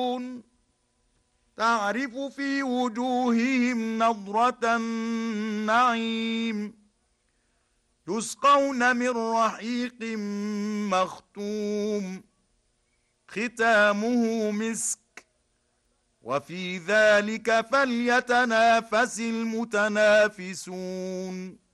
تعرف في وجوههم نضرة النعيم يسقون من رحيق مختوم ختامه مسك وفي ذلك فليتنافس المتنافسون